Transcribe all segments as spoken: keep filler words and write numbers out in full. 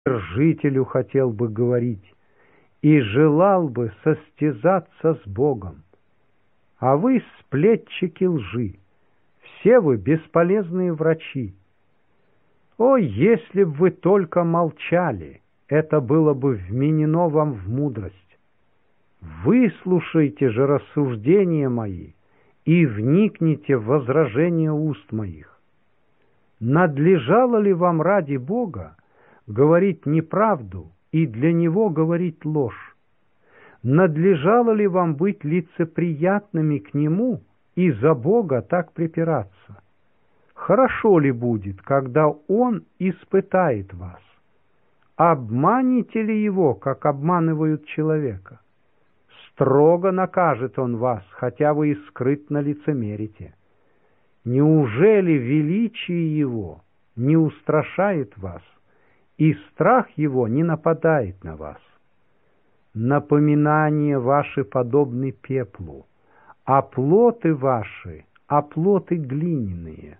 жителю хотел бы говорить и желал бы состязаться с Богом. А вы сплетчики лжи, все вы бесполезные врачи. О, если б вы только молчали, это было бы вменено вам в мудрость. Выслушайте же рассуждения мои и вникните в возражения уст моих. Надлежало ли вам ради Бога говорить неправду и для Него говорить ложь? Надлежало ли вам быть лицеприятными к Нему и за Бога так припираться? Хорошо ли будет, когда Он испытает вас? Обманете ли Его, как обманывают человека? Строго накажет Он вас, хотя вы и скрытно лицемерите. Неужели величие Его не устрашает вас, и страх Его не нападает на вас? Напоминания ваши подобны пеплу, а плоты ваши — оплоты глиняные.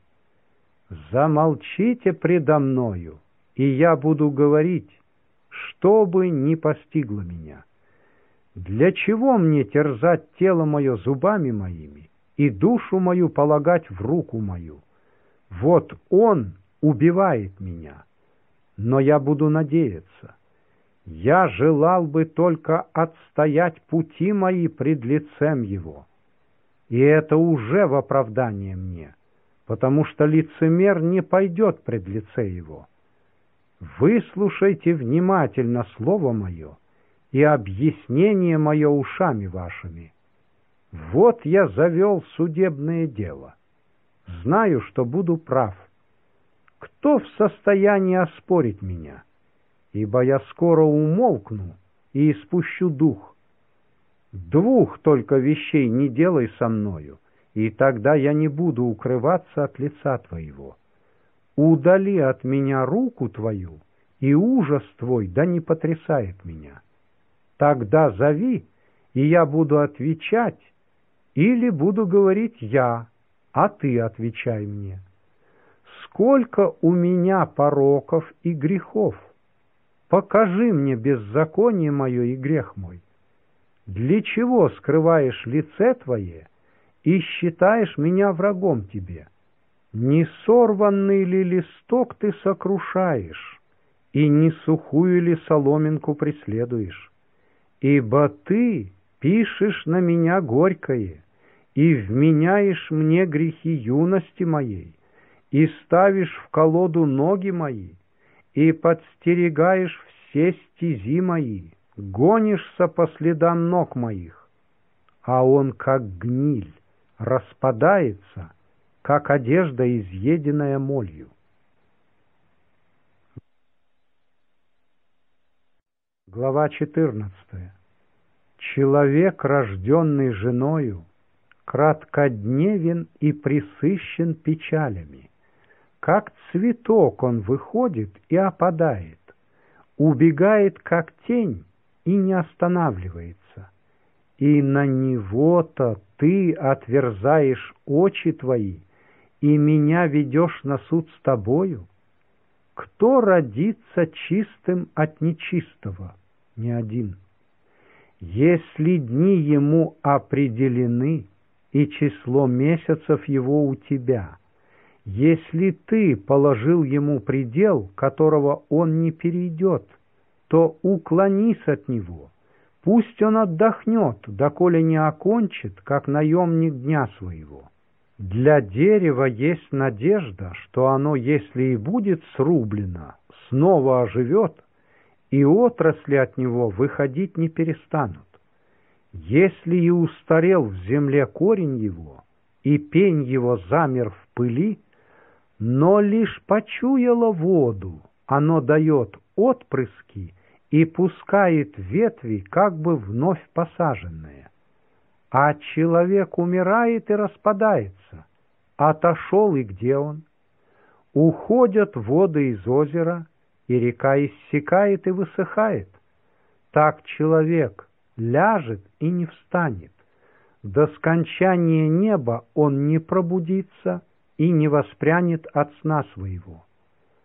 Замолчите предо мною, и я буду говорить, что бы ни постигло меня. Для чего мне терзать тело мое зубами моими и душу мою полагать в руку мою? Вот он убивает меня, но я буду надеяться. Я желал бы только отстоять пути мои пред лицем его. И это уже в оправдание мне, потому что лицемер не пойдет пред лице его. Выслушайте внимательно слово мое и объяснение мое ушами вашими. Вот я завел судебное дело. Знаю, что буду прав. Кто в состоянии оспорить меня? Ибо я скоро умолкну и испущу дух. Двух только вещей не делай со мною, и тогда я не буду укрываться от лица твоего. Удали от меня руку твою, и ужас твой да не потрясает меня. Тогда зови, и я буду отвечать, или буду говорить я, а ты отвечай мне. Сколько у меня пороков и грехов! Покажи мне беззаконие мое и грех мой. Для чего скрываешь лице твое и считаешь меня врагом тебе? Не сорванный ли листок ты сокрушаешь, и не сухую ли соломинку преследуешь? Ибо ты пишешь на меня горькое, и вменяешь мне грехи юности моей, и ставишь в колоду ноги мои, и подстерегаешь все стези мои, гонишься по следам ног моих. А он, как гниль, распадается, как одежда, изъеденная молью. Глава четырнадцатая. Человек, рожденный женою, краткодневен и пресыщен печалями. Как цветок он выходит и опадает, убегает, как тень, и не останавливается. И на него-то ты отверзаешь очи твои, и меня ведешь на суд с тобою? Кто родится чистым от нечистого? Ни один. Если дни ему определены, и число месяцев его у тебя, если ты положил ему предел, которого он не перейдет, то уклонись от него, пусть он отдохнет, доколе не окончит, как наемник дня своего. Для дерева есть надежда, что оно, если и будет срублено, снова оживет, и отрасли от него выходить не перестанут. Если и устарел в земле корень его, и пень его замер в пыли, но лишь почуяло воду, оно дает отпрыски и пускает ветви, как бы вновь посаженные. А человек умирает и распадается. Отошел, и где он? Уходят воды из озера, и река иссякает и высыхает. Так человек ляжет и не встанет. До скончания неба он не пробудится и не воспрянет от сна своего.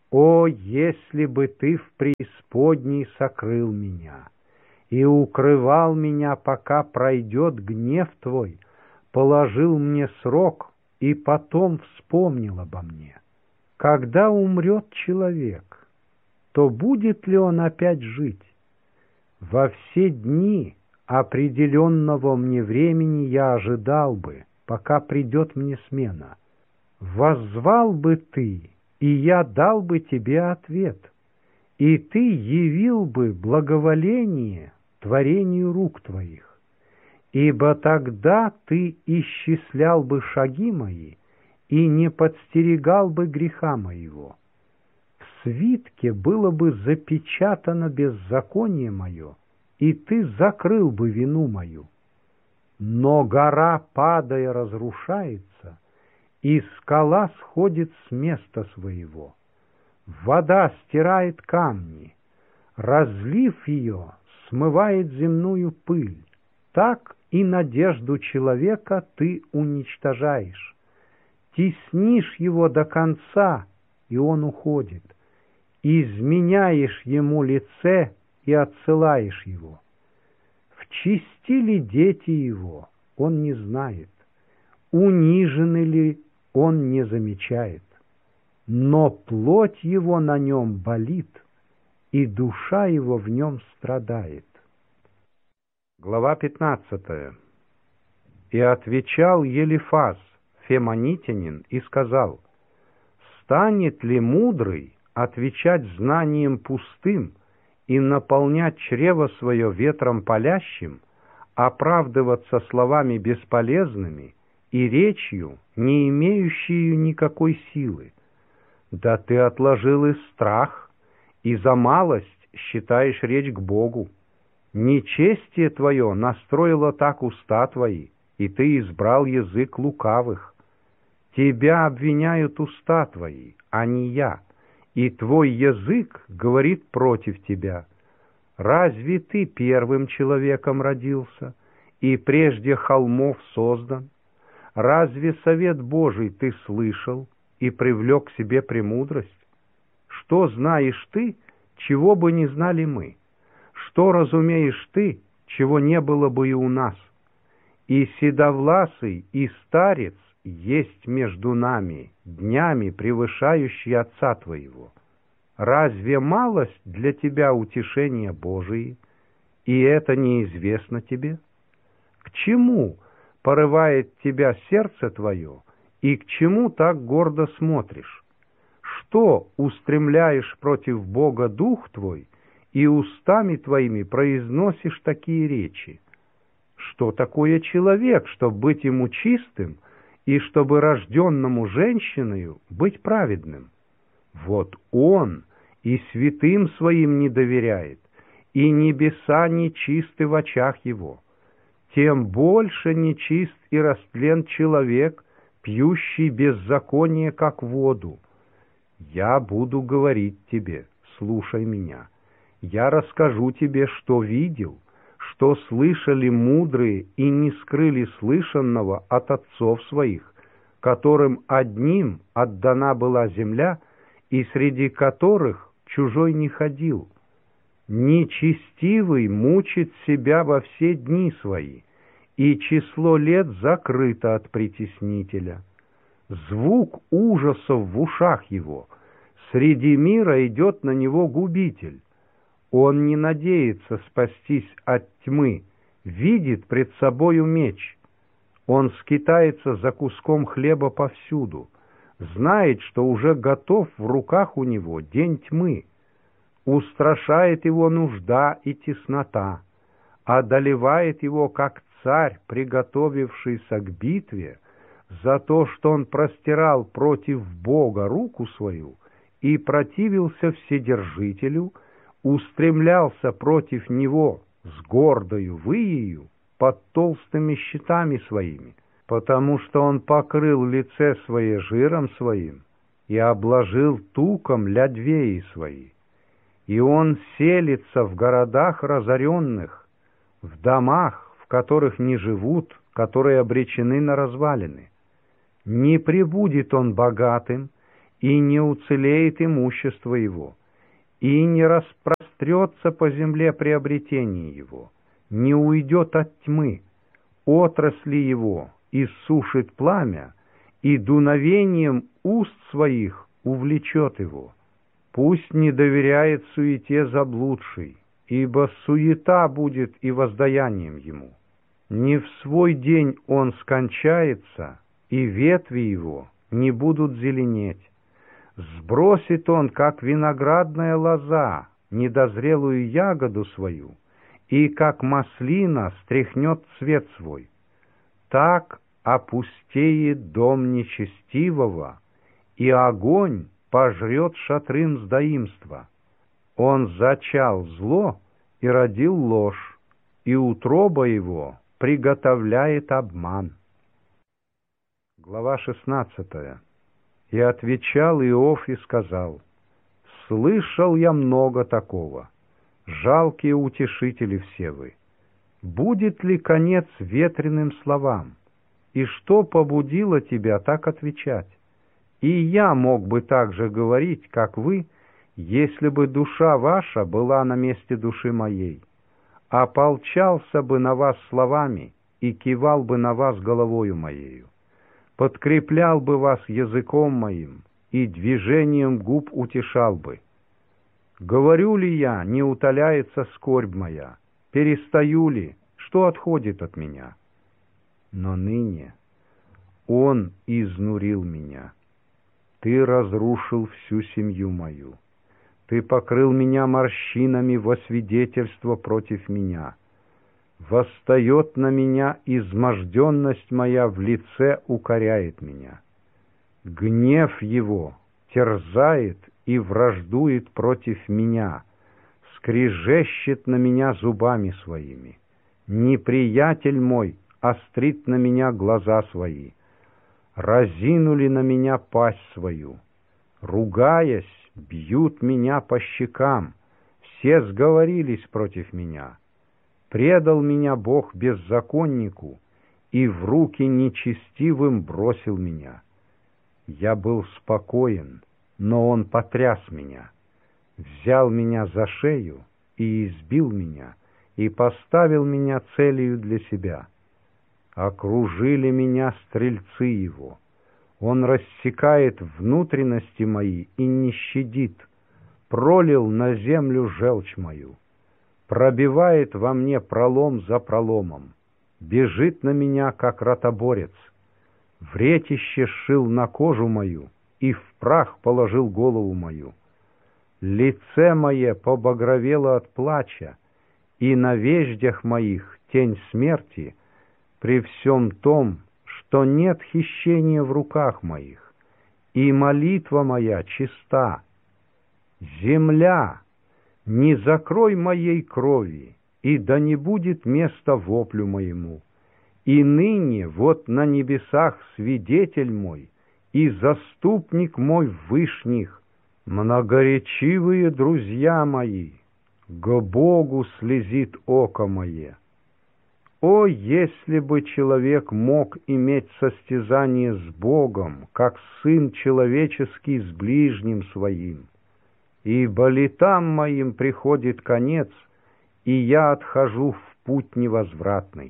О, если бы ты в преисподней сокрыл меня и укрывал меня, пока пройдет гнев твой, положил мне срок и потом вспомнил обо мне. Когда умрет человек, то будет ли он опять жить? Во все дни определенного мне времени я ожидал бы, пока придет мне смена. Воззвал бы ты, и я дал бы тебе ответ, и ты явил бы благоволение творению рук твоих, ибо тогда ты исчислял бы шаги мои и не подстерегал бы греха моего. В свитке было бы запечатано беззаконие мое, и ты закрыл бы вину мою. Но гора, падая, разрушается, и скала сходит с места своего. Вода стирает камни, разлив ее, смывает земную пыль. Так и надежду человека ты уничтожаешь. Теснишь его до конца, и он уходит. Изменяешь ему лице и отсылаешь его. В чести ли дети его, он не знает, унижены ли, он не замечает, но плоть его на нем болит, и душа его в нем страдает. Глава пятнадцатая. И отвечал Елифаз, фемонитянин, и сказал: «Станет ли мудрый отвечать знанием пустым и наполнять чрево свое ветром палящим, оправдываться словами бесполезными и речью, не имеющей никакой силы? Да ты отложил и страх, и за малость считаешь речь к Богу. Нечестие твое настроило так уста твои, и ты избрал язык лукавых. Тебя обвиняют уста твои, а не я, и твой язык говорит против тебя. Разве ты первым человеком родился, и прежде холмов создан? Разве совет Божий ты слышал и привлек к себе премудрость? Что знаешь ты, чего бы не знали мы? Что разумеешь ты, чего не было бы и у нас? И седовласый, и старец есть между нами, днями превышающий отца твоего. Разве малость для тебя утешения Божии, и это неизвестно тебе? К чему порывает тебя сердце твое, и к чему так гордо смотришь? Что устремляешь против Бога дух твой, и устами твоими произносишь такие речи? Что такое человек, чтобы быть ему чистым, и чтобы рожденному женщиною быть праведным? Вот он и святым своим не доверяет, и небеса нечисты в очах его. Тем больше нечист и растлен человек, пьющий беззаконие, как воду. Я буду говорить тебе, слушай меня. Я расскажу тебе, что видел, что слышали мудрые и не скрыли слышанного от отцов своих, которым одним отдана была земля, и среди которых чужой не ходил. Нечестивый мучит себя во все дни свои, и число лет закрыто от притеснителя. Звук ужасов в ушах его, среди мира идет на него губитель. Он не надеется спастись от тьмы, видит пред собою меч. Он скитается за куском хлеба повсюду, знает, что уже готов в руках у него день тьмы. Устрашает его нужда и теснота, одолевает его, как царь, приготовившийся к битве, за то, что он простирал против Бога руку свою и противился Вседержителю, устремлялся против него с гордою выею под толстыми щитами своими, потому что он покрыл лице свое жиром своим и обложил туком лядвеи свои. И он селится в городах разоренных, в домах, в которых не живут, которые обречены на развалины. Не пребудет он богатым, и не уцелеет имущество его, и не распрострется по земле приобретение его, не уйдет от тьмы, отрасли его иссушит пламя, и дуновением уст своих увлечет его. Пусть не доверяет суете заблудший, ибо суета будет и воздаянием ему. Не в свой день он скончается, и ветви его не будут зеленеть. Сбросит он, как виноградная лоза, недозрелую ягоду свою, и, как маслина, стряхнет цвет свой. Так опустеет дом нечестивого, и огонь пожрет шатры мздоимства. Он зачал зло и родил ложь, и утроба его приготовляет обман. Глава шестнадцатая. И отвечал Иов и сказал: «Слышал я много такого, жалкие утешители все вы. Будет ли конец ветреным словам? И что побудило тебя так отвечать? И я мог бы так же говорить, как вы, если бы душа ваша была на месте души моей, ополчался бы на вас словами и кивал бы на вас головою моею, подкреплял бы вас языком моим и движением губ утешал бы. Говорю ли я, не утоляется скорбь моя, перестаю ли, что отходит от меня? Но ныне Он изнурил меня. Ты разрушил всю семью мою. Ты покрыл меня морщинами во свидетельство против меня. Восстает на меня изможденность моя, в лице укоряет меня. Гнев его терзает и враждует против меня, скрежещет на меня зубами своими. Неприятель мой острит на меня глаза свои. Разинули на меня пасть свою. Ругаясь, бьют меня по щекам. Все сговорились против меня. Предал меня Бог беззаконнику, и в руки нечестивым бросил меня. Я был спокоен, но он потряс меня, взял меня за шею и избил меня, и поставил меня целью для себя. Окружили меня стрельцы его. Он рассекает внутренности мои и не щадит, пролил на землю желчь мою, пробивает во мне пролом за проломом, бежит на меня, как ротоборец, вретище сшил на кожу мою и в прах положил голову мою. Лице мое побагровело от плача, и на веждях моих тень смерти, при всем том, что нет хищения в руках моих, и молитва моя чиста. Земля, не закрой моей крови, и да не будет места воплю моему. И ныне вот на небесах свидетель мой и заступник мой в вышних, многоречивые друзья мои, к Богу слезит око мое. О, если бы человек мог иметь состязание с Богом, как сын человеческий с ближним своим! Ибо летам моим приходит конец, и я отхожу в путь невозвратный.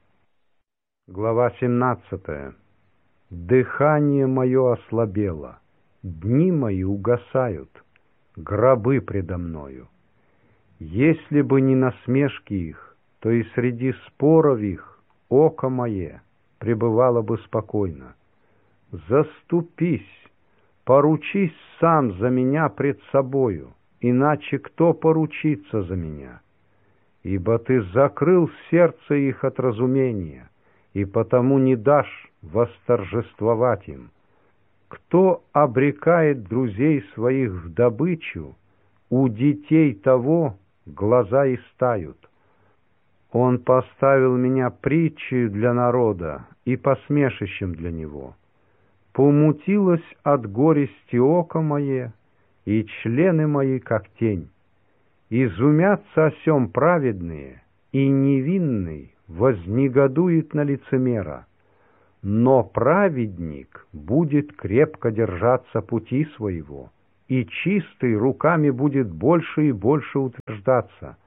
Глава семнадцатая. Дыхание мое ослабело, дни мои угасают, гробы предо мною. Если бы не насмешки их, то и среди споров их око мое пребывало бы спокойно. Заступись, поручись сам за меня пред собою, иначе кто поручится за меня? Ибо ты закрыл сердце их от разумения, и потому не дашь восторжествовать им. Кто обрекает друзей своих в добычу, у детей того глаза истают. Он поставил меня притчей для народа и посмешищем для него. Помутилось от горести око мое, и члены мои, как тень. Изумятся о сем праведные, и невинный вознегодует на лицемера. Но праведник будет крепко держаться пути своего, и чистый руками будет больше и больше утверждаться.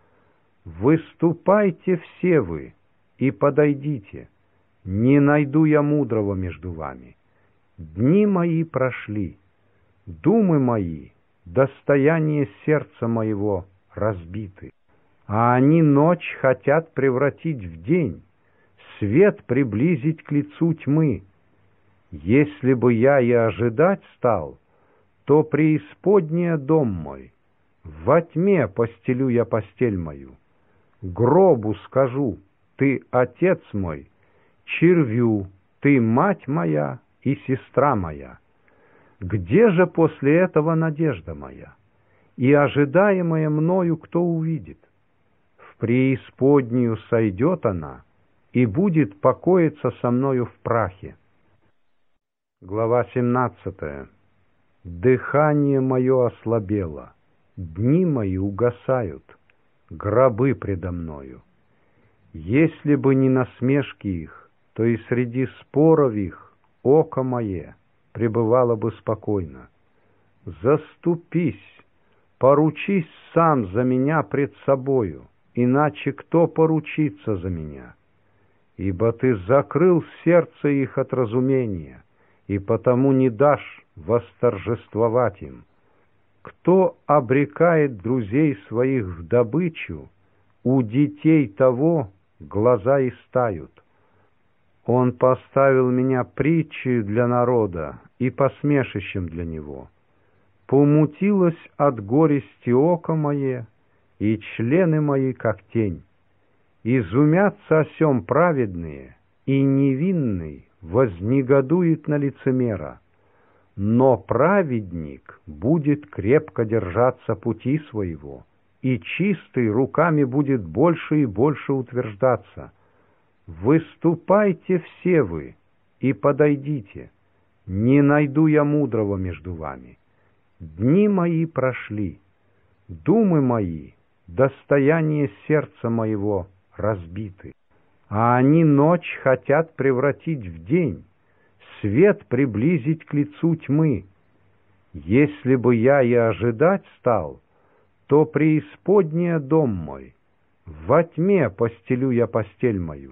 Выступайте все вы и подойдите, не найду я мудрого между вами. Дни мои прошли, думы мои, достояние сердца моего разбиты, а они ночь хотят превратить в день, свет приблизить к лицу тьмы. Если бы я и ожидать стал, то преисподняя дом мой, во тьме постелю я постель мою. Гробу скажу: ты отец мой, червю: ты мать моя и сестра моя. Где же после этого надежда моя? И ожидаемая мною кто увидит? В преисподнюю сойдет она и будет покоиться со мною в прахе. Глава семнадцатая. Дыхание мое ослабело, дни мои угасают, гробы предо мною. Если бы не насмешки их, то и среди споров их око мое пребывало бы спокойно. Заступись, поручись сам за меня пред собою, иначе кто поручится за меня? Ибо ты закрыл сердце их от разумения, и потому не дашь восторжествовать им. Кто обрекает друзей своих в добычу, у детей того глаза истают. Он поставил меня притчей для народа и посмешищем для него. Помутилось от горести око мое, и члены мои, как тень. Изумятся о сем праведные, и невинный вознегодует на лицемера. Но праведник будет крепко держаться пути своего, и чистый руками будет больше и больше утверждаться. Выступайте все вы и подойдите, не найду я мудрого между вами. Дни мои прошли, думы мои, достояние сердца моего разбиты, а они ночь хотят превратить в день, свет приблизить к лицу тьмы. Если бы я и ожидать стал, то преисподняя дом мой, во тьме постелю я постель мою.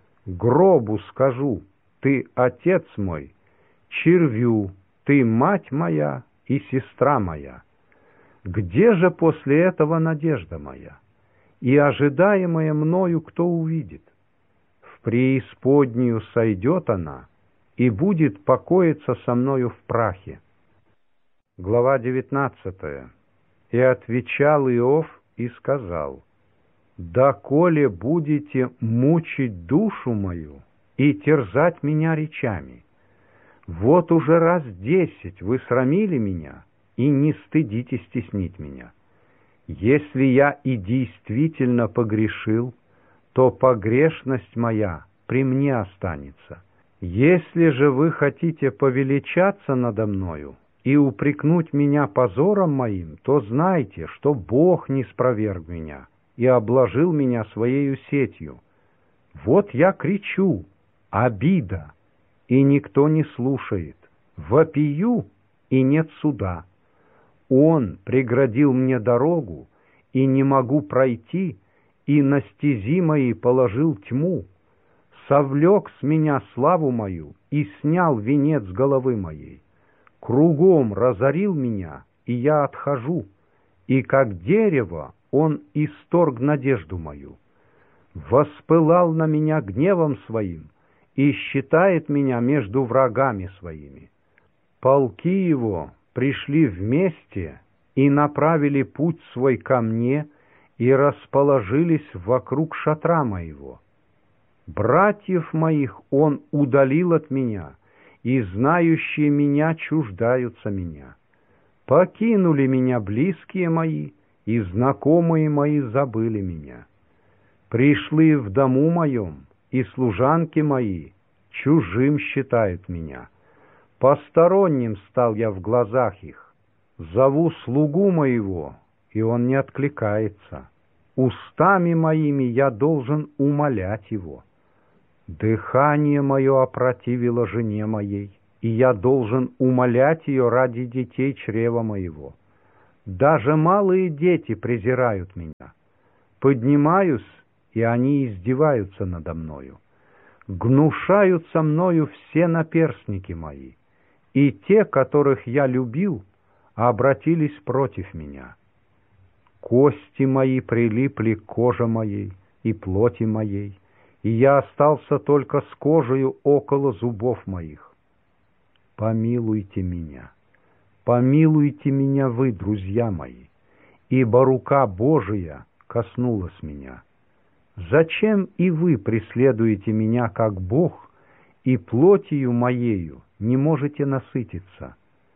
Гробу скажу: ты отец мой, червю: ты мать моя и сестра моя. Где же после этого надежда моя? И ожидаемая мною кто увидит? В преисподнюю сойдет она и будет покоиться со мною в прахе. Глава девятнадцатая. И отвечал Иов и сказал: «Доколе будете мучить душу мою и терзать меня речами? Вот уже раз десять вы срамили меня и не стыдитесь теснить меня. Если я и действительно погрешил, то погрешность моя при мне останется. Если же вы хотите повеличаться надо мною и упрекнуть меня позором моим, то знайте, что Бог не спроверг меня и обложил меня своею сетью. Вот я кричу: обида, и никто не слушает, вопию, и нет суда. Он преградил мне дорогу, и не могу пройти, и на стези моей положил тьму. Совлек с меня славу мою и снял венец с головы моей. Кругом разорил меня, и я отхожу, и как дерево он исторг надежду мою. Воспылал на меня гневом своим и считает меня между врагами своими. Полки его пришли вместе и направили путь свой ко мне и расположились вокруг шатра моего. Братьев моих он удалил от меня, и знающие меня чуждаются меня. Покинули меня близкие мои, и знакомые мои забыли меня. Пришли в дому моем, и служанки мои чужим считают меня. Посторонним стал я в глазах их. Зову слугу моего, и он не откликается. Устами моими я должен умолять его. Дыхание мое опротивило жене моей, и я должен умолять ее ради детей чрева моего. Даже малые дети презирают меня. Поднимаюсь, и они издеваются надо мною. Гнушаются мною все наперстники мои, и те, которых я любил, обратились против меня. Кости мои прилипли к коже моей и плоти моей, и я остался только с кожею около зубов моих. Помилуйте меня, помилуйте меня вы, друзья мои, ибо рука Божия коснулась меня. Зачем и вы преследуете меня, как Бог, и плотью моею не можете насытиться?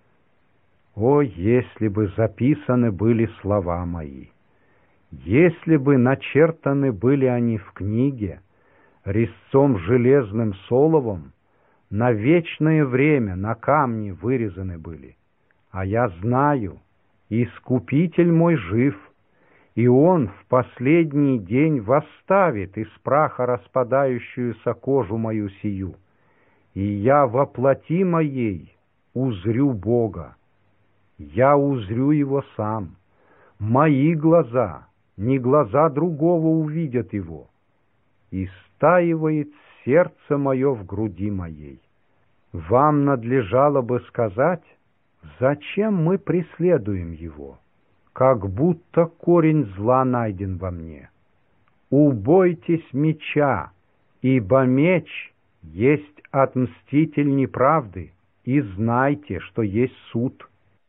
О, если бы записаны были слова мои, если бы начертаны были они в книге, резцом железным соловом, на вечное время на камне вырезаны были. А я знаю, Искупитель мой жив, и Он в последний день восставит из праха распадающуюся кожу мою сию, и я во плоти моей узрю Бога. Я узрю Его сам. Мои глаза, не глаза другого, увидят Его. И стаивает сердце мое в груди моей. Вам надлежало бы сказать, зачем мы преследуем Его, как будто корень зла найден во мне. Убойтесь меча, ибо меч есть отмститель неправды, и знайте, что есть суд.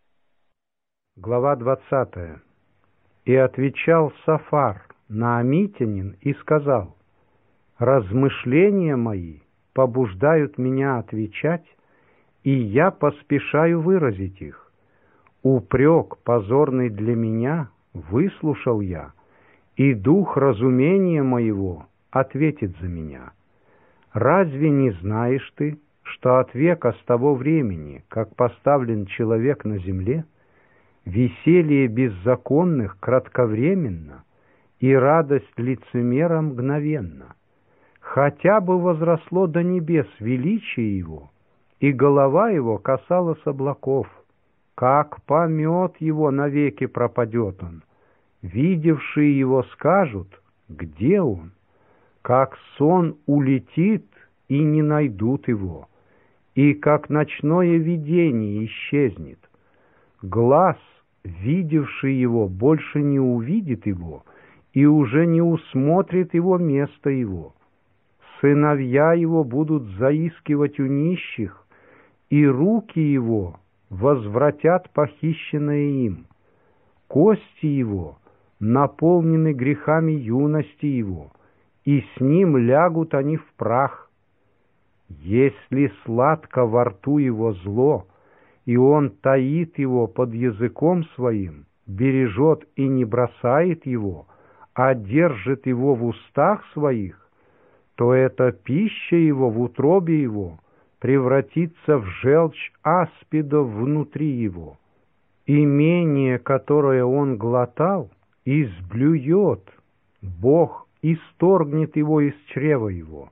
Глава двадцатая. И отвечал Сафар, наамитянин, и сказал: размышления мои побуждают меня отвечать, и я поспешаю выразить их. Упрек, позорный для меня, выслушал я, и дух разумения моего ответит за меня. Разве не знаешь ты, что от века с того времени, как поставлен человек на земле, веселье беззаконных кратковременно, и радость лицемера мгновенно? Хотя бы возросло до небес величие его, и голова его касалась облаков, как помет его навеки пропадет он. Видевшие его скажут: где он? Как сон улетит, и не найдут его, и как ночное видение исчезнет. Глаз, видевший его, больше не увидит его, и уже не усмотрит его место его. Сыновья его будут заискивать у нищих, и руки его возвратят похищенное им. Кости его наполнены грехами юности его, и с ним лягут они в прах. Если сладко во рту его зло, и он таит его под языком своим, бережет и не бросает его, а держит его в устах своих, то эта пища его в утробе его превратится в желчь аспидов внутри его. Имение, которое он глотал, изблюет, Бог исторгнет его из чрева его.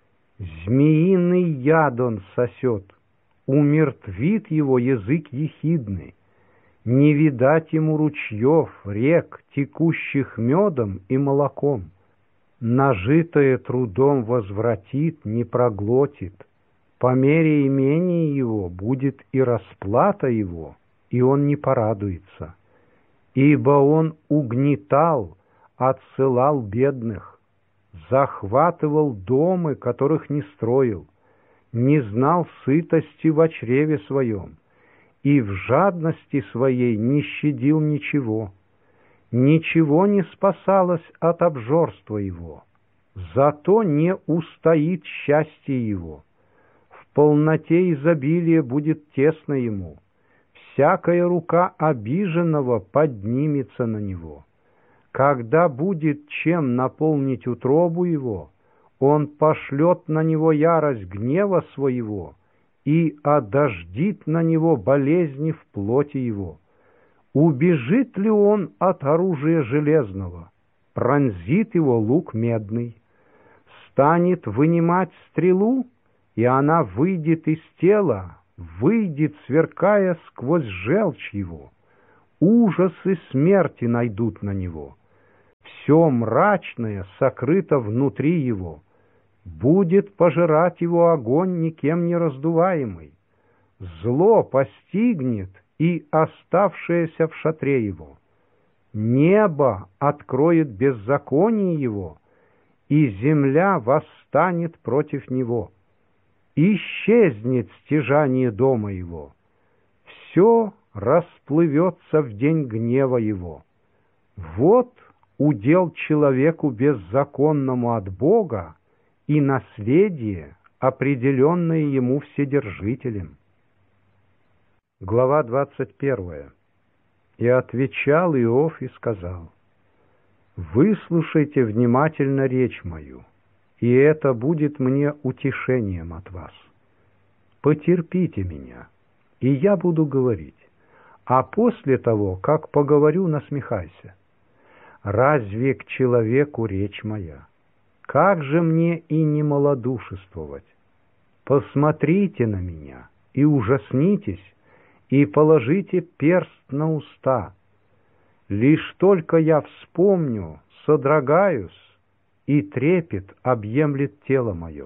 Змеиный яд он сосет, умертвит его язык ехидный. Не видать ему ручьев, рек, текущих медом и молоком. Нажитое трудом возвратит, не проглотит. По мере имения его будет и расплата его, и он не порадуется. Ибо он угнетал, отсылал бедных, захватывал домы, которых не строил, не знал сытости во чреве своем, и в жадности своей не щадил ничего. Ничего не спасалось от обжорства его, зато не устоит счастье его. В полноте изобилия будет тесно ему, всякая рука обиженного поднимется на него. Когда будет чем наполнить утробу его, он пошлет на него ярость гнева своего и одождит на него болезни в плоти его. Убежит ли он от оружия железного? Пронзит его лук медный. станет вынимать стрелу, и она выйдет из тела, выйдет, сверкая сквозь желчь его. Ужасы смерти найдут на него. Все мрачное сокрыто внутри его. Будет пожирать его огонь, никем не раздуваемый. Зло постигнет и оставшееся в шатре его. Небо откроет беззаконие его, и земля восстанет против него. Исчезнет стяжание дома его. Все расплывется в день гнева его. Вот удел человеку беззаконному от Бога и наследие, определенное ему Вседержителем. Глава двадцать первая. И отвечал Иов и сказал: «Выслушайте внимательно речь мою, и это будет мне утешением от вас. Потерпите меня, и я буду говорить, а после того, как поговорю, насмехайся. Разве к человеку речь моя? Как же мне и не малодушествовать? Посмотрите на меня и ужаснитесь, и положите перст на уста. Лишь только я вспомню, содрогаюсь, и трепет объемлет тело мое.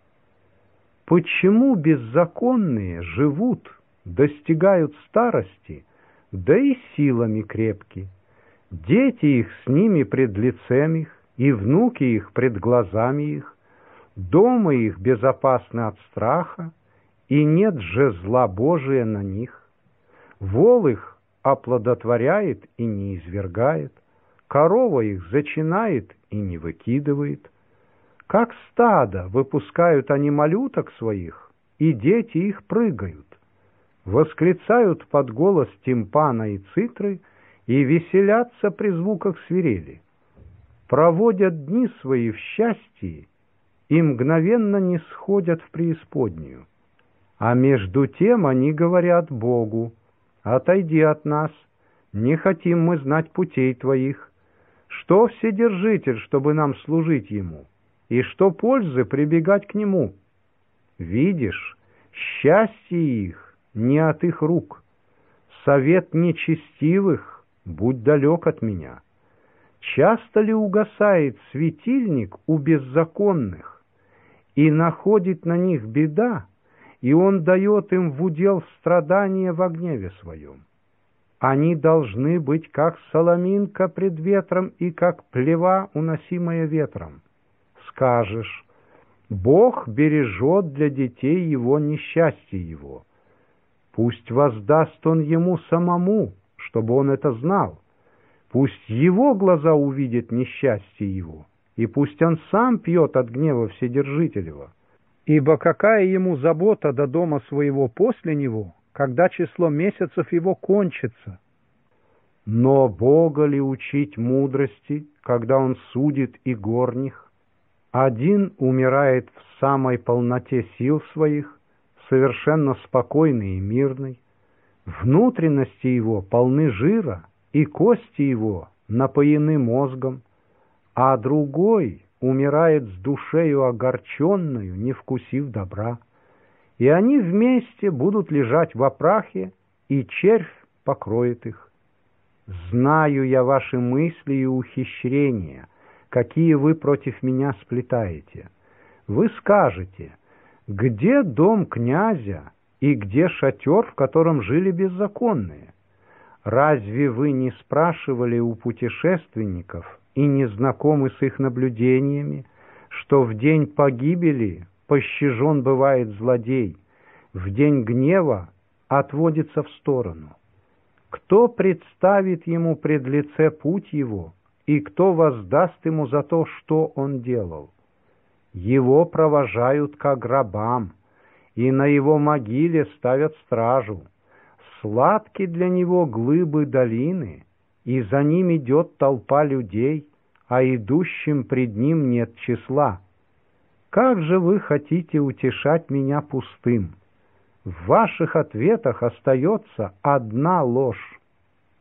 Почему беззаконные живут, достигают старости, да и силами крепки? Дети их с ними пред лицем их, и внуки их пред глазами их, дома их безопасны от страха, и нет же зла Божия на них. Вол их оплодотворяет и не извергает, корова их зачинает и не выкидывает. Как стадо выпускают они малюток своих, и дети их прыгают. Восклицают под голос тимпана и цитры и веселятся при звуках свирели. Проводят дни свои в счастье и мгновенно не сходят в преисподнюю. А между тем они говорят Богу: «Отойди от нас, не хотим мы знать путей твоих. Что Вседержитель, чтобы нам служить ему, и что пользы прибегать к нему? Видишь, счастье их не от их рук. Совет нечестивых будь далек от меня. Часто ли угасает светильник у беззаконных, и находит на них беда, и он дает им в удел страдания во гневе своем? Они должны быть как соломинка пред ветром и как плева, уносимая ветром. Скажешь: Бог бережет для детей его несчастье его. Пусть воздаст он ему самому, чтобы он это знал. Пусть его глаза увидят несчастье его, и пусть он сам пьет от гнева Вседержителева. Ибо какая ему забота до дома своего после него, когда число месяцев его кончится? Но Бога ли учить мудрости, когда он судит и горних? Один умирает в самой полноте сил своих, совершенно спокойный и мирный. Внутренности его полны жира, и кости его напоены мозгом, а другой умирает с душею огорченную, не вкусив добра. И они вместе будут лежать во прахе, и червь покроет их. Знаю я ваши мысли и ухищрения, какие вы против меня сплетаете. Вы скажете: где дом князя и где шатер, в котором жили беззаконные? Разве вы не спрашивали у путешественников и не знакомы с их наблюдениями, что в день погибели пощажен бывает злодей, в день гнева отводится в сторону? Кто представит ему пред лице путь его, и кто воздаст ему за то, что он делал? Его провожают ко гробам, и на его могиле ставят стражу. Сладки для него глыбы долины, и за ним идет толпа людей, а идущим пред ним нет числа. Как же вы хотите утешать меня пустым? В ваших ответах остается одна ложь.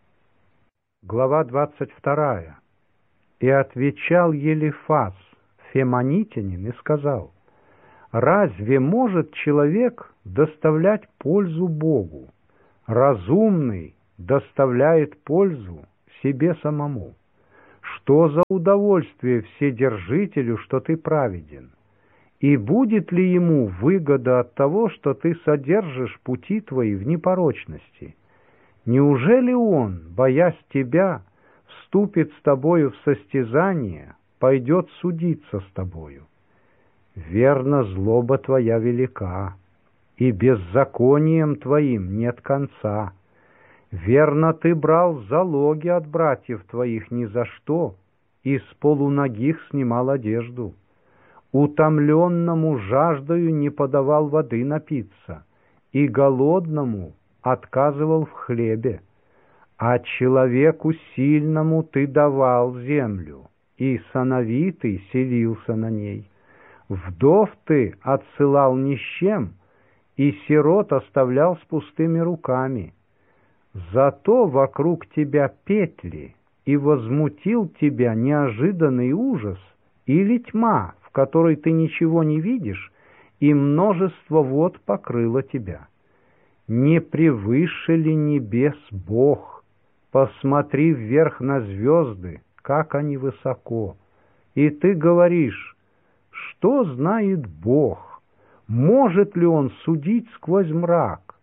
Глава двадцать вторая. И отвечал Елифаз, фемонитянин и сказал: «Разве может человек доставлять пользу Богу? Разумный доставляет пользу себе самому. Что за удовольствие вседержителю, что ты праведен? И будет ли ему выгода от того, что ты содержишь пути твои в непорочности? Неужели он, боясь тебя, вступит с тобою в состязание, пойдет судиться с тобою? Верно, злоба твоя велика, и беззаконием твоим нет конца. Верно, ты брал залоги от братьев твоих ни за что, и с полуногих снимал одежду. Утомленному жаждою не подавал воды напиться, и голодному отказывал в хлебе. А человеку сильному ты давал землю, и сановитый селился на ней. Вдов ты отсылал ни с чем, и сирот оставлял с пустыми руками. Зато вокруг тебя петли, и возмутил тебя неожиданный ужас или тьма, в которой ты ничего не видишь, и множество вод покрыло тебя. Не превыше ли небес Бог? Посмотри вверх на звезды, как они высоко. И ты говоришь: что знает Бог? Может ли Он судить сквозь мрак?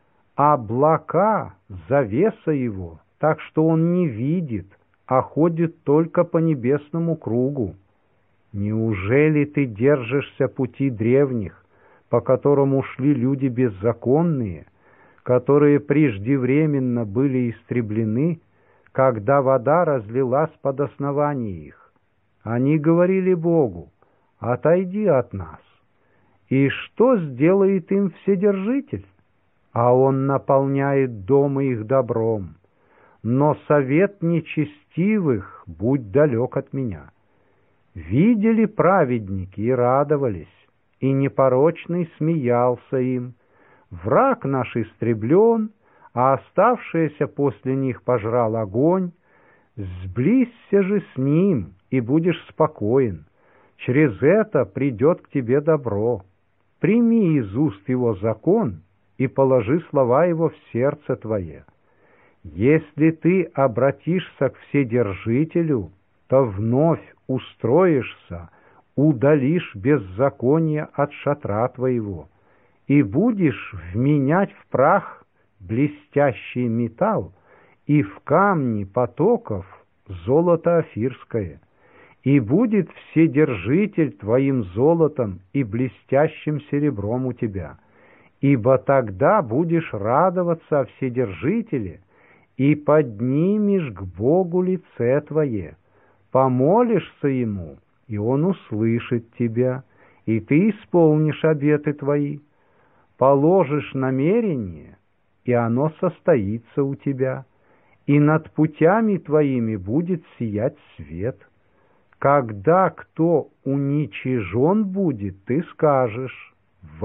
Облака — завеса Его, так что Он не видит, а ходит только по небесному кругу. Неужели ты держишься пути древних, по которым шли люди беззаконные, которые преждевременно были истреблены, когда вода разлилась под основание их? Они говорили Богу: отойди от нас. И что сделает им Вседержитель? А Он наполняет дома их добром. Но совет нечестивых будь далек от меня. Видели праведники и радовались, и непорочный смеялся им. Враг наш истреблен, а оставшееся после них пожрал огонь. Сблизься же с ним, и будешь спокоен. Через это придет к тебе добро. Прими из уст его закон и положи слова его в сердце твое. Если ты обратишься к Вседержителю, то вновь устроишься, удалишь беззаконие от шатра твоего, и будешь вменять в прах блестящий металл и в камни потоков золото офирское. И будет Вседержитель твоим золотом и блестящим серебром у тебя, ибо тогда будешь радоваться о Вседержителе и поднимешь к Богу лице твое, помолишься Ему, и Он услышит тебя, и ты исполнишь обеты твои. Положишь намерение, и оно состоится у тебя, и над путями твоими будет сиять свет. Когда кто уничижен будет, ты скажешь: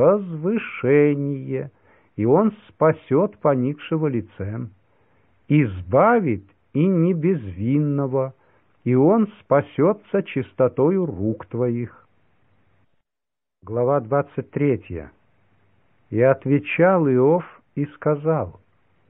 возвышение, и Он спасет поникшего лицем, избавит и не безвинного, и он спасется чистотою рук твоих. Глава двадцать третья. И отвечал Иов и сказал: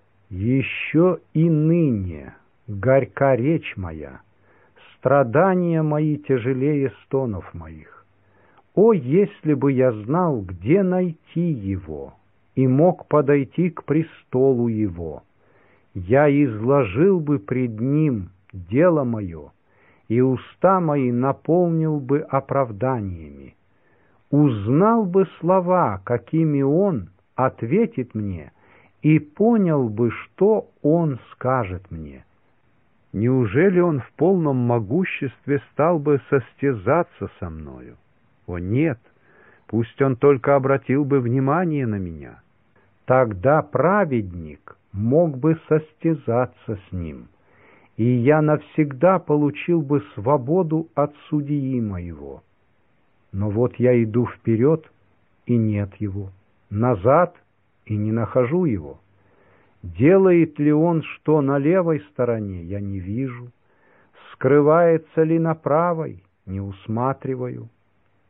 еще и ныне горька речь моя, страдания мои тяжелее стонов моих. О, если бы я знал, где найти его, и мог подойти к престолу его, я изложил бы пред ним дело мое, и уста мои наполнил бы оправданиями. Узнал бы слова, какими он ответит мне, и понял бы, что он скажет мне. Неужели он в полном могуществе стал бы состязаться со мною? О нет, пусть он только обратил бы внимание на меня. Тогда праведник мог бы состязаться с ним, и я навсегда получил бы свободу от судьи моего. Но вот я иду вперед, и нет его, назад, и не нахожу его. Делает ли он что на левой стороне, я не вижу, скрывается ли на правой, не усматриваю.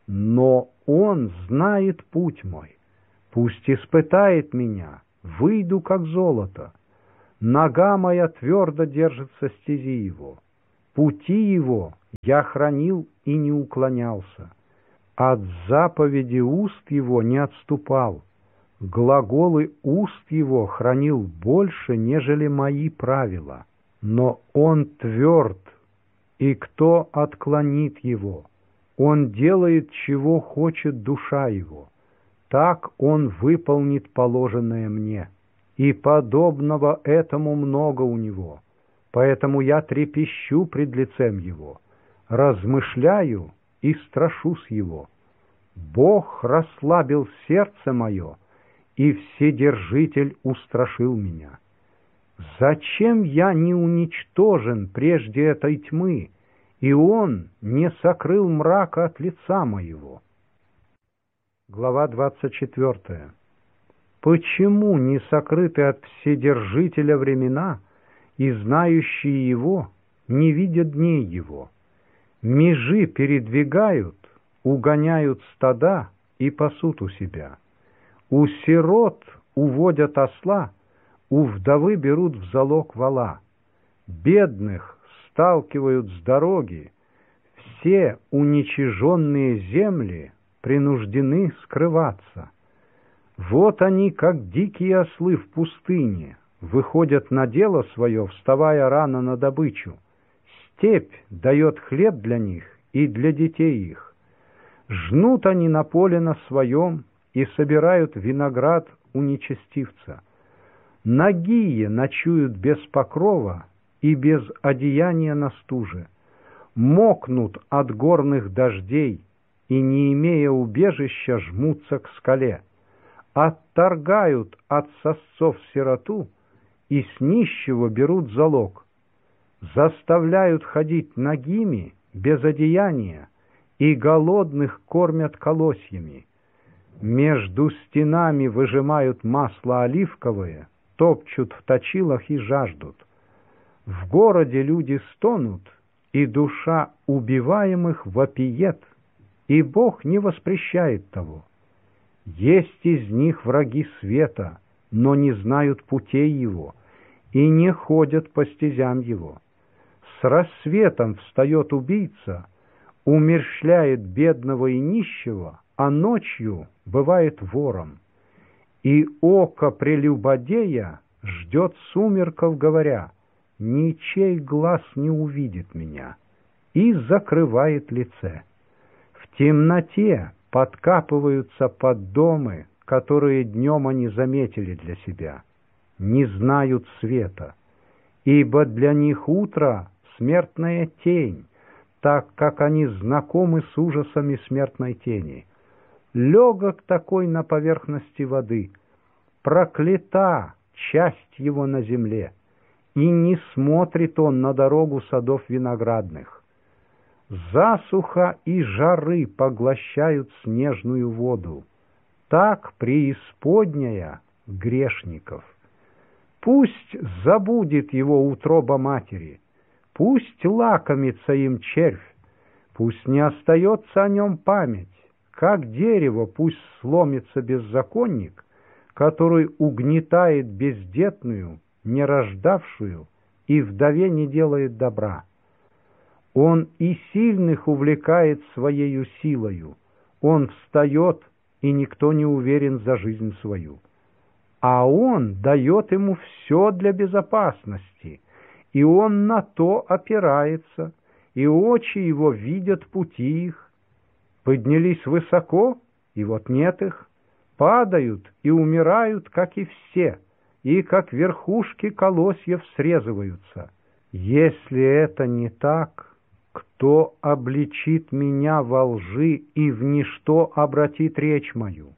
но Он знает путь мой. Пусть испытает меня, выйду как золото. Нога моя твердо держится стези Его. Пути Его я хранил и не уклонялся. От заповеди уст Его не отступал. Глаголы уст Его хранил больше, нежели мои правила. Но Он тверд, и кто отклонит Его? Он делает, чего хочет душа Его. Так Он выполнит положенное мне. И подобного этому много у Него. Поэтому я трепещу пред лицем Его, размышляю и страшусь Его. Бог расслабил сердце мое, и Вседержитель устрашил меня. Зачем я не уничтожен прежде этой тьмы, и Он не сокрыл мрака от лица моего? Глава двадцать четвёртая. Почему не сокрыты от Вседержителя времена, и знающие Его не видят дней Его? Межи передвигают, угоняют стада и пасут у себя. У сирот уводят осла, у вдовы берут в залог вола. Бедных сталкивают с дороги, все уничиженные земли принуждены скрываться. Вот они, как дикие ослы в пустыне, выходят на дело свое, вставая рано на добычу. Степь дает хлеб для них и для детей их. Жнут они на поле на своем и собирают виноград у нечестивца. Нагие ночуют без покрова и без одеяния на стуже. Мокнут от горных дождей и, не имея убежища, жмутся к скале. Отторгают от сосцов сироту и с нищего берут залог. Заставляют ходить нагими, без одеяния, и голодных кормят колосьями. Между стенами выжимают масло оливковое, топчут в точилах и жаждут. В городе люди стонут, и душа убиваемых вопиет, и Бог не воспрещает того. Есть из них враги света, но не знают путей его, и не ходят по стезям его. С рассветом встает убийца, умерщвляет бедного и нищего, а ночью бывает вором. И око прелюбодея ждет сумерков, говоря: «Ничей глаз не увидит меня», и закрывает лице. В темноте подкапываются под домы, которые днем они заметили для себя, не знают света, ибо для них утро — смертная тень, так как они знакомы с ужасами смертной тени. Легок такой на поверхности воды, проклята часть его на земле, и не смотрит он на дорогу садов виноградных. Засуха и жары поглощают снежную воду, так преисподняя грешников. Пусть забудет его утроба матери, пусть лакомится им червь, пусть не остается о нем память, как дерево пусть сломится беззаконник, который угнетает бездетную, не рождавшую, и вдове не делает добра. Он и сильных увлекает своею силою, он встает, и никто не уверен за жизнь свою. А он дает ему все для безопасности, и он на то опирается, и очи его видят пути их. Поднялись высоко, и вот нет их, падают и умирают, как и все, и как верхушки колосьев срезываются. Если это не так, кто обличит меня во лжи и в ничто обратит речь мою?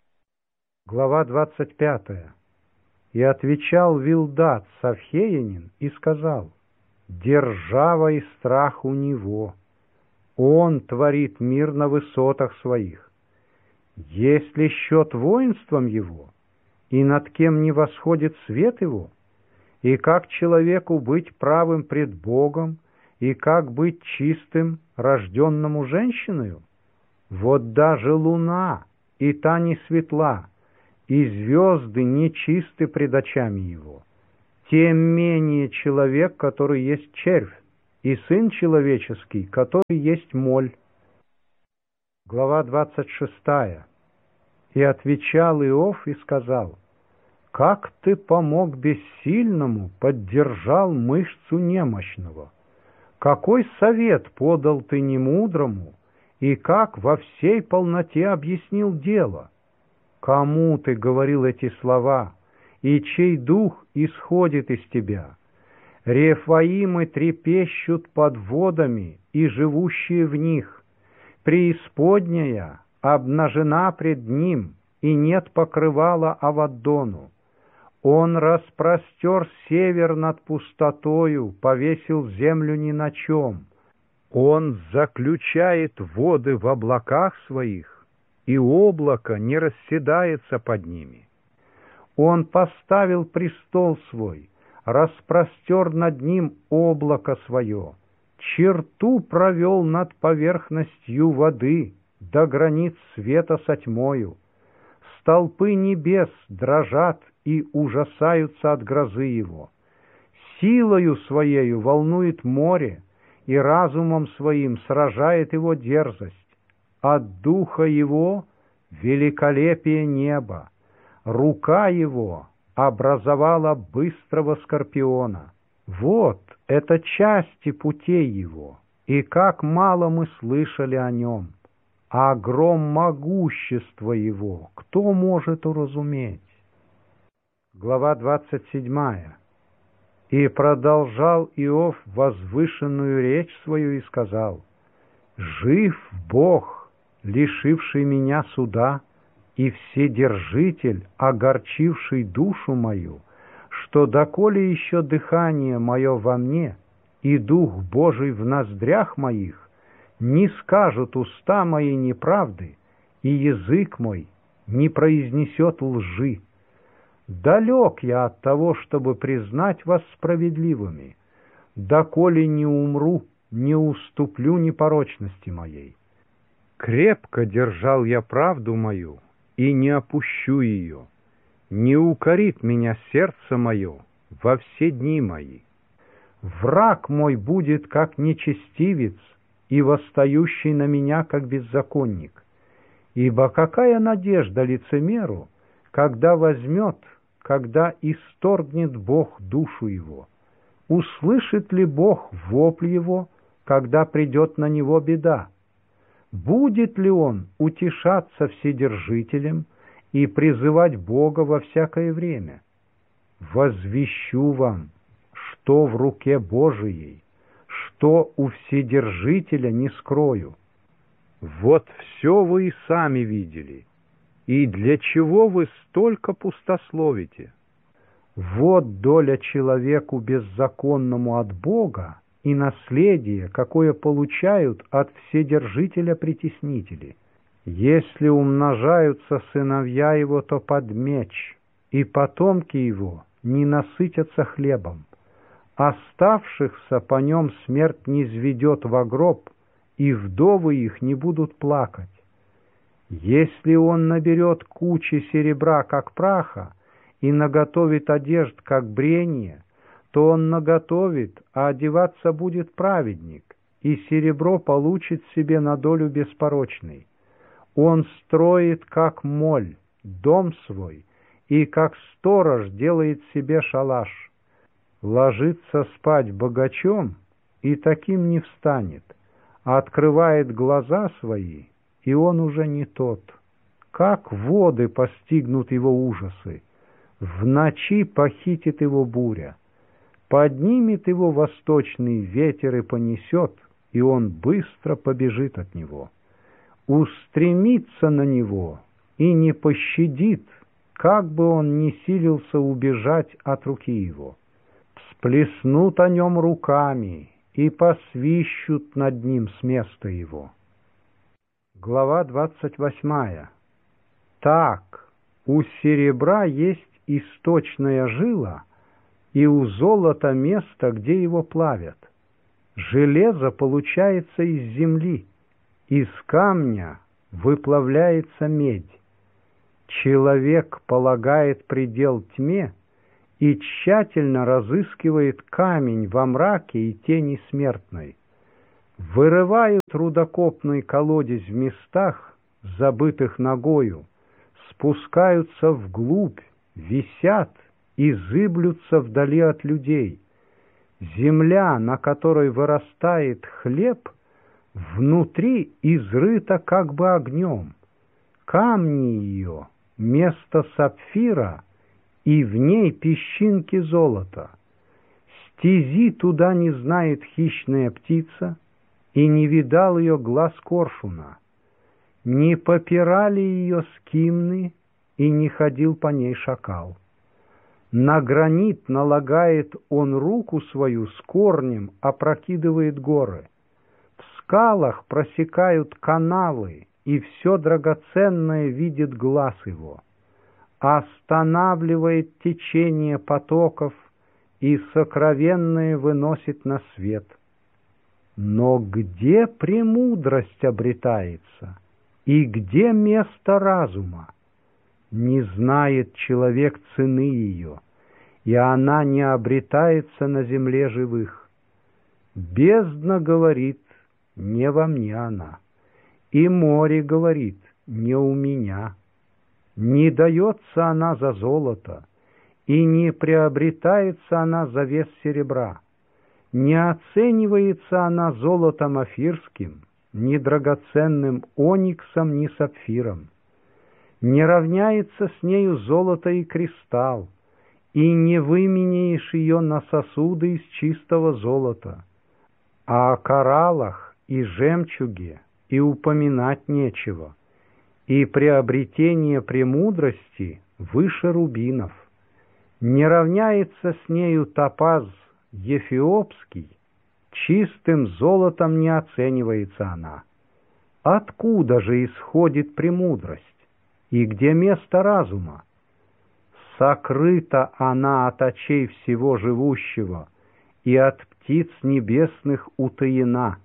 Глава двадцать пятая. И отвечал Вилдат Савхеянин и сказал: держава и страх у него, он творит мир на высотах своих. Есть ли счет воинством его, и над кем не восходит свет его? И как человеку быть правым пред Богом, и как быть чистым, рожденному женщиною? Вот даже луна, и та не светла, и звезды нечисты пред очами его. Тем менее человек, который есть червь, и сын человеческий, который есть моль. Глава двадцать шестая. И отвечал Иов и сказал: «Как ты помог бессильному, поддержал мышцу немощного? Какой совет подал ты немудрому, и как во всей полноте объяснил дело? Кому ты говорил эти слова, и чей дух исходит из тебя? Рефаимы трепещут под водами, и живущие в них. Преисподняя обнажена пред ним, и нет покрывала Аваддону. Он распростер север над пустотою, повесил землю ни на чем. Он заключает воды в облаках своих, и облако не расседается под ними. Он поставил престол свой, распростер над ним облако свое, черту провел над поверхностью воды до границ света со тьмою. Столпы небес дрожат и ужасаются от грозы его. Силою своею волнует море, и разумом своим сражает его дерзость. От духа его великолепие неба, рука его образовала быстрого скорпиона. Вот это части путей его, и как мало мы слышали о нем. А гром могущества его кто может уразуметь? Глава двадцать седьмая. И продолжал Иов возвышенную речь свою и сказал: «Жив Бог, лишивший меня суда, и Вседержитель, огорчивший душу мою, что доколе еще дыхание мое во мне и Дух Божий в ноздрях моих, не скажут уста мои неправды, и язык мой не произнесет лжи. Далек я от того, чтобы признать вас справедливыми. Доколе не умру, не уступлю непорочности моей. Крепко держал я правду мою и не опущу ее. Не укорит меня сердце мое во все дни мои. Враг мой будет как нечестивец, и восстающий на меня, как беззаконник. Ибо какая надежда лицемеру, когда возьмет, когда исторгнет Бог душу его? Услышит ли Бог вопль его, когда придет на него беда? Будет ли он утешаться Вседержителем и призывать Бога во всякое время? Возвещу вам, что в руке Божией, что у Вседержителя не скрою. Вот все вы и сами видели. И для чего вы столько пустословите? Вот доля человеку беззаконному от Бога и наследие, какое получают от Вседержителя притеснители. Если умножаются сыновья его, то под меч, и потомки его не насытятся хлебом. Оставшихся по нем смерть низведет во гроб, и вдовы их не будут плакать. Если он наберет кучи серебра, как праха, и наготовит одежд, как бренье, то он наготовит, а одеваться будет праведник, и серебро получит себе на долю беспорочный. Он строит, как моль, дом свой, и как сторож делает себе шалаш. Ложится спать богачом, и таким не встанет, а открывает глаза свои, и он уже не тот. Как воды постигнут его ужасы, в ночи похитит его буря, поднимет его восточный ветер и понесет, и он быстро побежит от него. Устремится на него и не пощадит, как бы он ни силился убежать от руки его. Всплеснут о нем руками и посвищут над ним с места его. Глава двадцать восьмая. Так, у серебра есть источная жила, и у золота место, где его плавят. Железо получается из земли, из камня выплавляется медь. Человек полагает предел тьме и тщательно разыскивает камень во мраке и тени смертной. Вырывают рудокопный колодец в местах, забытых ногою, спускаются вглубь, висят и зыблются вдали от людей. Земля, на которой вырастает хлеб, внутри изрыта как бы огнем. Камни ее — место сапфира, и в ней песчинки золота. Стези туда не знает хищная птица, и не видал ее глаз коршуна. Не попирали ее скимны, и не ходил по ней шакал. На гранит налагает он руку свою, с корнем опрокидывает горы. В скалах просекают канавы, и все драгоценное видит глаз его. Останавливает течение потоков и сокровенное выносит на свет. Но где премудрость обретается, и где место разума? Не знает человек цены ее, и она не обретается на земле живых. Бездна говорит, не во мне она, и море говорит, не у меня. Не дается она за золото, и не приобретается она за вес серебра. Не оценивается она золотом офирским, ни драгоценным ониксом, ни сапфиром. Не равняется с нею золото и кристалл, и не выменяешь ее на сосуды из чистого золота. А о кораллах и жемчуге и упоминать нечего, и приобретение премудрости выше рубинов. Не равняется с нею топаз эфиопский, чистым золотом не оценивается она. Откуда же исходит премудрость, и где место разума? Сокрыта она от очей всего живущего, и от птиц небесных утаена.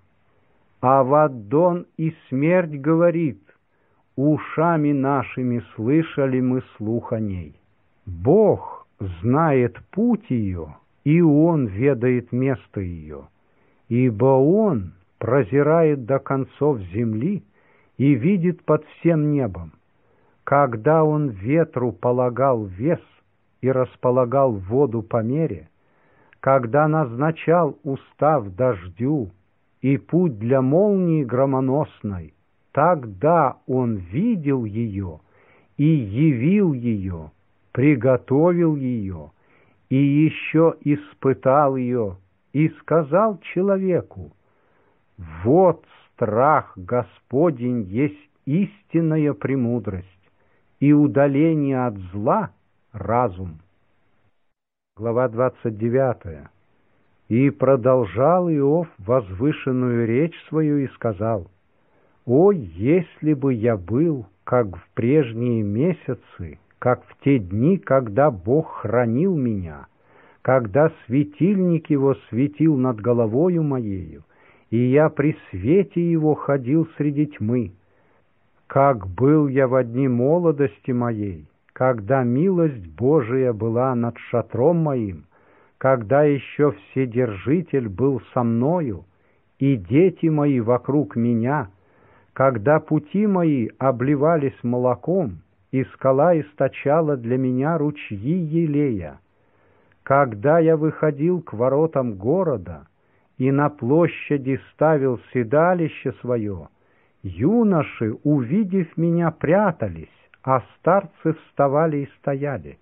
Аваддон и смерть говорит, ушами нашими слышали мы слух о ней. Бог знает путь ее, и Он ведает место ее, ибо Он прозирает до концов земли и видит под всем небом. Когда Он ветру полагал вес и располагал воду по мере, когда назначал устав дождю и путь для молнии громоносной, тогда Он видел ее и явил ее, приготовил ее, и еще испытал ее, и сказал человеку: вот страх Господень есть истинная премудрость, и удаление от зла — разум. Глава двадцать девятая. И продолжал Иов возвышенную речь свою и сказал: «О, если бы я был, как в прежние месяцы, как в те дни, когда Бог хранил меня, когда светильник Его светил над головою моею, и я при свете Его ходил среди тьмы. Как был я во дни молодости моей, когда милость Божия была над шатром моим, когда еще Вседержитель был со мною, и дети мои вокруг меня, когда пути мои обливались молоком, и скала источала для меня ручьи елея, когда я выходил к воротам города и на площади ставил седалище свое, юноши, увидев меня, прятались, а старцы вставали и стояли.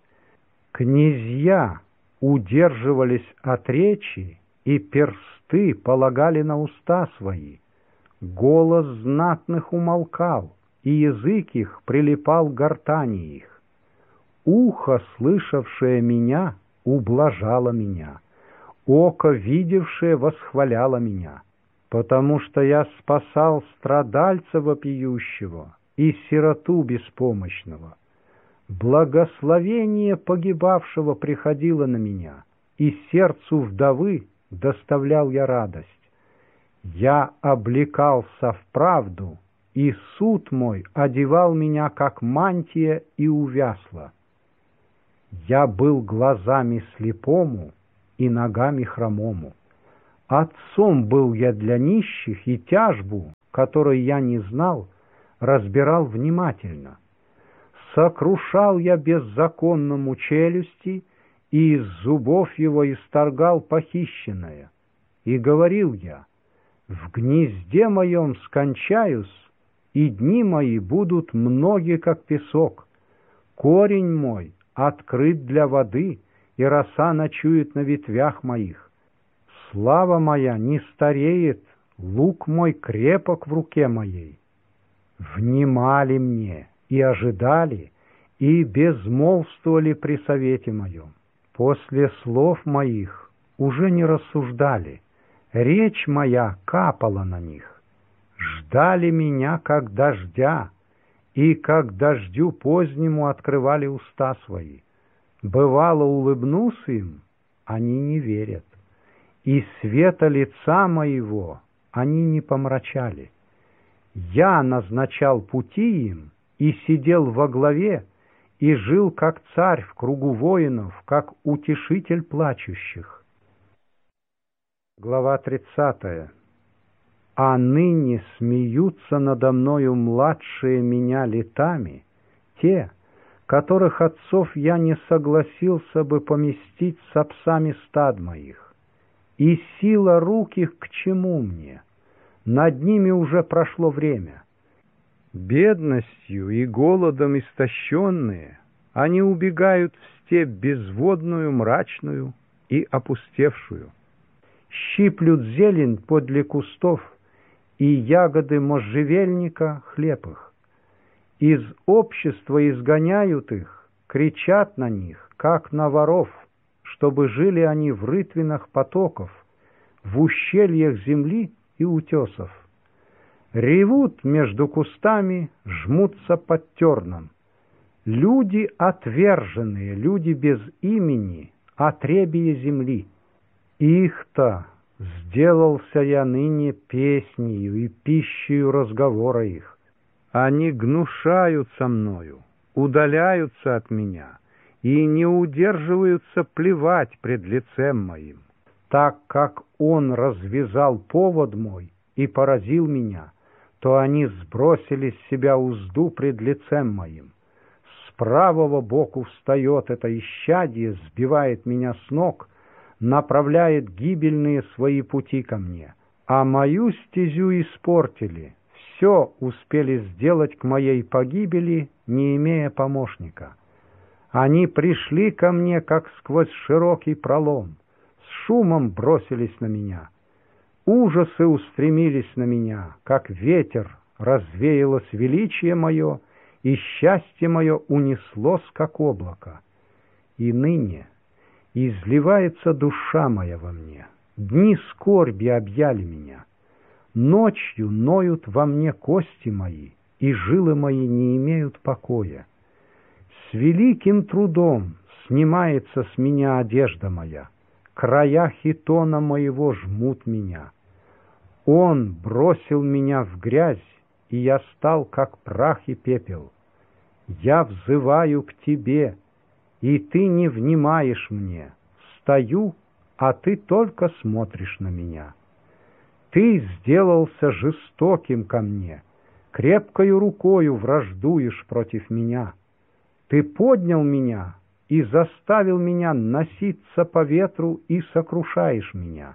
Князья удерживались от речи, и персты полагали на уста свои. Голос знатных умолкал, и язык их прилипал к гортани их. Ухо, слышавшее меня, ублажало меня, око, видевшее, восхваляло меня, потому что я спасал страдальца вопиющего и сироту беспомощного. Благословение погибавшего приходило на меня, и сердцу вдовы доставлял я радость. Я облекался в правду и суд мой одевал меня, как мантия, и увясло. Я был глазами слепому и ногами хромому. Отцом был я для нищих, и тяжбу, которой я не знал, разбирал внимательно. Сокрушал я беззаконному челюсти, и из зубов его исторгал похищенное. И говорил я: в гнезде моем скончаюсь, и дни мои будут многи, как песок. Корень мой открыт для воды, и роса ночует на ветвях моих. Слава моя не стареет, лук мой крепок в руке моей. Внимали мне и ожидали, и безмолвствовали при совете моем. После слов моих уже не рассуждали, речь моя капала на них. Ждали меня, как дождя, и как дождю позднему открывали уста свои. Бывало, улыбнусь им, они не верят, и света лица моего они не помрачали. Я назначал пути им, и сидел во главе, и жил как царь в кругу воинов, как утешитель плачущих. Глава тридцатая. А ныне смеются надо мною младшие меня летами, те, которых отцов я не согласился бы поместить с овсами стад моих. И сила рук их к чему мне? Над ними уже прошло время. Бедностью и голодом истощенные, они убегают в степь безводную, мрачную и опустевшую. Щиплют зелень подле кустов, и ягоды можжевельника хлеб их. Из общества изгоняют их, кричат на них, как на воров, чтобы жили они в рытвинах потоков, в ущельях земли и утесов. Ревут между кустами, жмутся под терном. Люди отверженные, люди без имени, отребье земли. Их-то сделался я ныне песнею и пищею разговора их. Они гнушаются мною, удаляются от меня и не удерживаются плевать пред лицем моим. Так как он развязал повод мой и поразил меня, то они сбросили с себя узду пред лицем моим. С правого боку встает это исчадие, сбивает меня с ног, направляет гибельные свои пути ко мне, а мою стезю испортили, все успели сделать к моей погибели, не имея помощника. Они пришли ко мне, как сквозь широкий пролом, с шумом бросились на меня. Ужасы устремились на меня, как ветер, развеялось величие мое, и счастье мое унеслось, как облако. И ныне изливается душа моя во мне, дни скорби объяли меня. Ночью ноют во мне кости мои, и жилы мои не имеют покоя. С великим трудом снимается с меня одежда моя, края хитона моего жмут меня. Он бросил меня в грязь, и я стал, как прах и пепел. Я взываю к тебе, и ты не внимаешь мне. Стою, а ты только смотришь на меня. Ты сделался жестоким ко мне, крепкою рукою враждуешь против меня. Ты поднял меня и заставил меня носиться по ветру и сокрушаешь меня.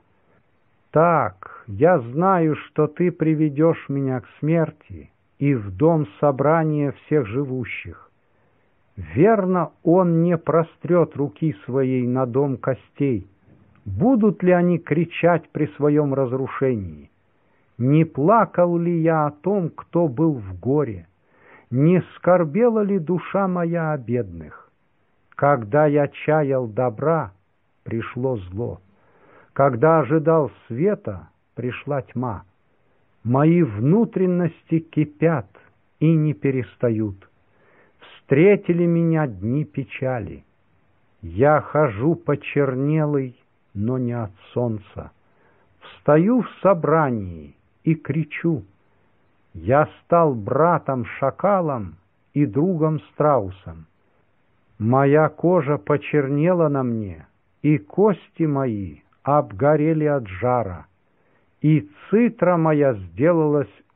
Так, я знаю, что ты приведешь меня к смерти и в дом собрания всех живущих. Верно, он не прострет руки своей на дом костей. Будут ли они кричать при своем разрушении? Не плакал ли я о том, кто был в горе? Не скорбела ли душа моя о бедных? Когда я чаял добра, пришло зло. Когда ожидал света, пришла тьма. Мои внутренности кипят и не перестают. Встретили меня дни печали. Я хожу почернелый, но не от солнца. Встаю в собрании и кричу: Я стал братом-шакалом и другом-страусом. Моя кожа почернела на мне, и кости мои обгорели от жара, и цитра моя сделалась